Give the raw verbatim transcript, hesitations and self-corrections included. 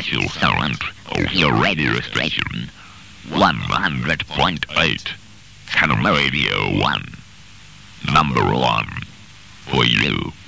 special sound of your radio station, one hundred point eight, Canal Radio one, number one, for you.